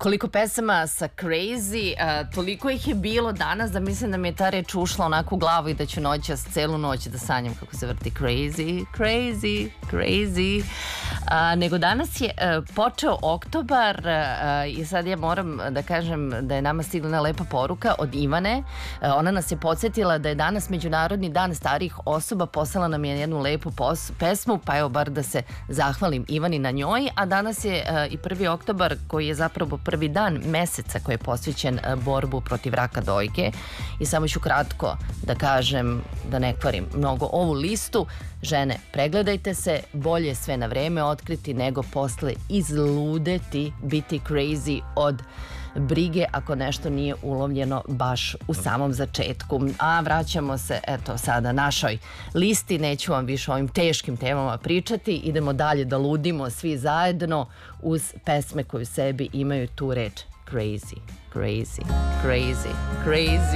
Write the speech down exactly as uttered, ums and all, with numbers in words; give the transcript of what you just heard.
Koliko pesama sa Crazy, a, toliko ih je bilo danas da mislim da mi je ta reč ušla onako u glavu i da ću noćas, celu noć da sanjam kako se vrti Crazy, Crazy, Crazy. A, nego danas je a, počeo oktobar a, i sad ja moram da kažem da je nama stigla jedna lepa poruka od Ivane. A, ona nas je podsjetila da je danas Međunarodni dan starijih osoba, poslala nam je jednu lepu pos, pesmu, pa evo bar da se zahvalim Ivani na njoj, a danas je a, i prvi oktobar koji je zapravo prvi dan meseca koji je posvećen borbu protiv raka dojke i samo ću kratko da kažem, da ne kvarim mnogo ovu listu. Žene, pregledajte se, bolje sve na vreme otkriti nego posle izludeti, biti crazy od brige ako nešto nije ulovljeno baš u samom začetku. A vraćamo se eto sada našoj listi, neću vam više o ovim teškim temama pričati, idemo dalje da ludimo svi zajedno uz pesme koje u sebi imaju tu reč crazy, crazy, crazy, crazy.